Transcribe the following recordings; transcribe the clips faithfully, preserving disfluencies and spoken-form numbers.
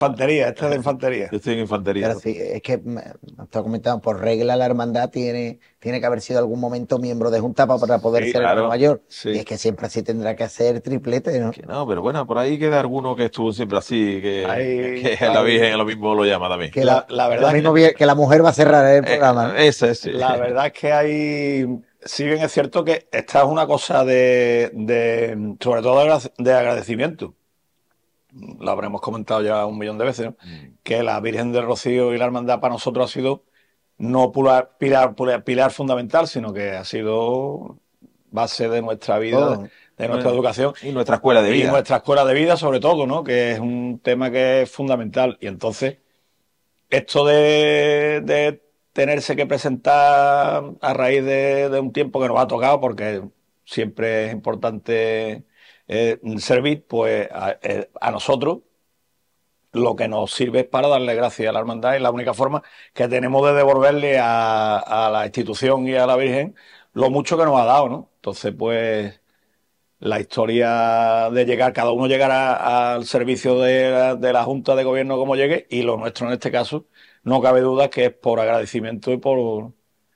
Infantería, esta es de infantería. Yo estoy en infantería. Pero sí, es que me me está comentando, por regla la hermandad tiene, tiene que haber sido algún momento miembro de junta pa- para poder Sí, ser hermano Claro, mayor. Y sí. es que siempre así tendrá que hacer triplete, ¿no? que no, pero bueno, por ahí queda alguno que estuvo siempre así, que, Hay, que la Virgen hay, a lo mismo lo llama también. Que la, la, la lo verdad mismo que, bien- que la mujer va a cerrar el Eh, programa, ¿no? ese es, sí. la verdad es que hay, si bien es cierto que esta es una cosa de, de sobre todo de agra- de agradecimiento. Lo habremos comentado ya un millón de veces, ¿no? Mm. Que la Virgen del Rocío y la Hermandad para nosotros ha sido no pilar, pilar, pilar, pilar fundamental, sino que ha sido base de nuestra vida, Todo. de nuestra Bueno, educación y nuestra escuela de y vida. nuestra escuela de vida, sobre todo, ¿no? Que es un tema que es fundamental. Y entonces, esto de, de tenerse que presentar a raíz de, de un tiempo que nos ha tocado, porque siempre es importante eh, servir, pues a, eh, a nosotros lo que nos sirve es para darle gracias a la hermandad y la única forma que tenemos de devolverle a, a la institución y a la Virgen lo mucho que nos ha dado, ¿no? Entonces, pues la historia de llegar, cada uno llegará al servicio de la, de la Junta de Gobierno como llegue, y lo nuestro en este caso, no cabe duda que es por agradecimiento y por,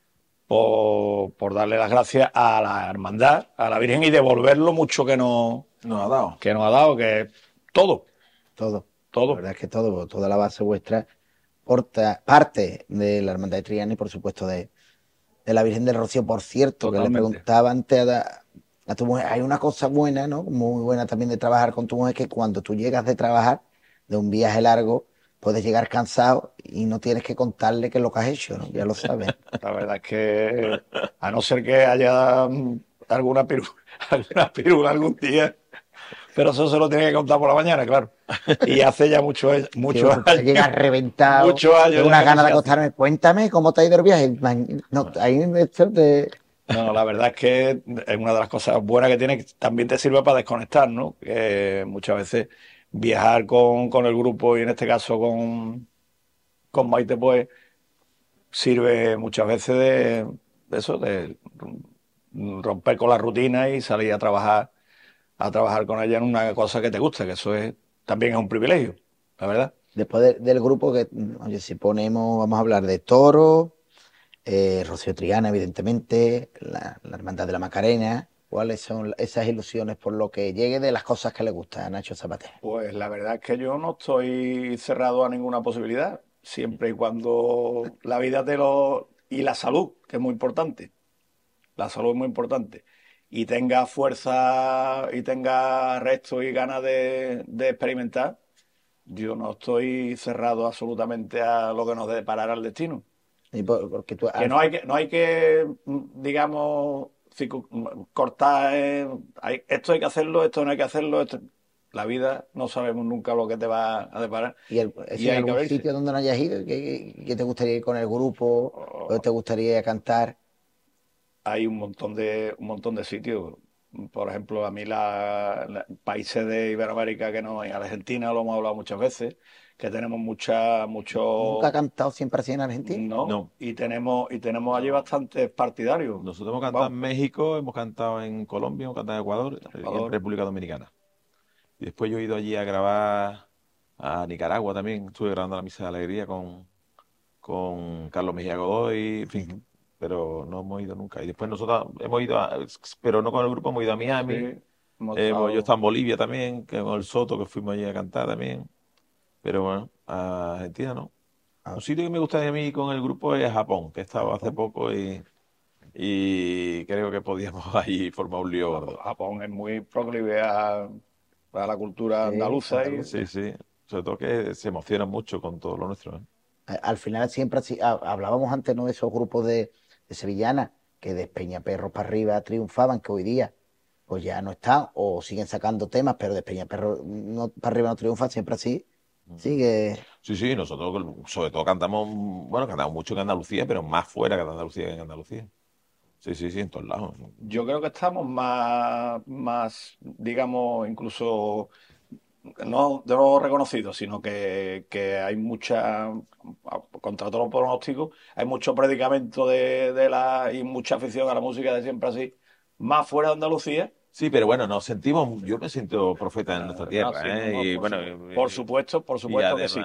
por, por darle las gracias a la hermandad, a la Virgen, y devolver lo mucho que nos, Nos ha dado. que nos ha dado, que es todo, Todo. La todo. verdad es que todo, toda la base vuestra porta parte de la Hermandad de Triana y por supuesto de, de la Virgen del Rocío. Por cierto, que le Totalmente. preguntaba antes a, a tu mujer, hay una cosa buena, ¿no? Muy buena también de trabajar con tu mujer, que cuando tú llegas de trabajar, de un viaje largo, puedes llegar cansado y no tienes que contarle qué es lo que has hecho, ¿no? Ya lo sabes. La verdad es que, a no ser que haya mm, alguna pirula, alguna pirula algún día, pero eso se lo tiene que contar por la mañana, claro. Y hace ya muchos, Que muchos tú puedes años, llegar reventado, muchos tengo años ya unas que no ganas de se hace. acostarme. Cuéntame cómo te ha ido el viaje. Ma- No, ahí esto te... No, la verdad es que es una de las cosas buenas que tiene, que también te sirve para desconectar, ¿no? Que muchas veces viajar con, con el grupo, y en este caso con, con Maite, pues sirve muchas veces de, de eso, de romper con la rutina y salir a trabajar, a trabajar con ella en una cosa que te gusta, que eso es también es un privilegio, la verdad. Después de- del grupo que, oye, si ponemos, vamos a hablar de Toro, eh, Rocío Triana, evidentemente, la, la Hermandad de la Macarena. ¿Cuáles son esas ilusiones por lo que llegue de las cosas que le gustan a Nacho Zapatero? Pues la verdad es que yo no estoy cerrado a ninguna posibilidad, siempre y cuando la vida te lo... y la salud, que es muy importante. La salud es muy importante. Y tenga fuerza y tenga resto y ganas de, de experimentar, yo no estoy cerrado absolutamente a lo que nos deparará el destino. Y por- porque tú, Que al- no hay que, no hay que, mm, digamos, cicu- mm, cortar, eh, hay- esto hay que hacerlo, esto no hay que hacerlo, esto... La vida no sabemos nunca lo que te va a deparar, y el- y ¿es en hay que algún abrirse. sitio donde no hayas ido? ¿Que, que te gustaría ir con el grupo? ¿O te gustaría ir a cantar? Hay un montón de, un montón de sitios. Por ejemplo, a mí la, la- países de Iberoamérica que no, en Argentina lo hemos hablado muchas veces, que tenemos mucha, ¿Nunca ha mucho, cantado siempre así en Argentina? no, No. y tenemos, y tenemos allí No. bastantes partidarios. Nosotros hemos cantado Vamos, en México, hemos cantado en Colombia, hemos cantado en Ecuador y en Salvador, República Dominicana. Y después yo he ido allí a grabar a Nicaragua también. Estuve grabando la Misa de Alegría con, con Carlos Mejía Godoy, en fin, Ujú. pero no hemos ido nunca. Y después nosotros hemos ido, a- pero no con el grupo, hemos ido a sí, Miami. hemos Hemos- yo estado, estaba en Bolivia también, que con el Soto, que fuimos allí a cantar también. Pero bueno, a Argentina no. Un A sitio que me gustaría a mí con el grupo es Japón, que he estado hace Japón. poco y, y creo que podíamos ahí formar un lío Japón, gordo. Japón es muy proclive a, a la cultura Sí, andaluza y andaluza. Sí, sí. Sobre todo que se emocionan mucho con todo lo nuestro, ¿eh? A- Al final siempre así, ha- hablábamos antes, ¿no? De esos grupos de, de sevillanas que de Peñaperros para arriba triunfaban, que hoy día pues ya no están o siguen sacando temas, pero de Peñaperros no, para arriba no triunfan, siempre así. Sigue. Sí, sí, nosotros sobre todo cantamos, bueno, cantamos mucho en Andalucía, pero más fuera que de Andalucía que en Andalucía. Sí, sí, sí, en todos lados. yo creo que estamos más, más, digamos, incluso no de los reconocidos, sino que, que hay mucha, contra todos los pronósticos, hay mucho predicamento de, de la, y mucha afición a la música de siempre así, más fuera de Andalucía Sí, pero bueno, nos sentimos, yo me siento profeta en nuestra No, tierra, sí, ¿eh? no, Y por bueno, supuesto, eh, por supuesto, por y supuesto que además, sí.